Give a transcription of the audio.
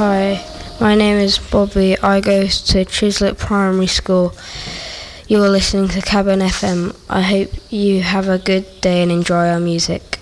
Hi, my name is Bobby. I go to Chislett Primary School. You're listening to Cabin FM. I hope you have a good day and enjoy our music.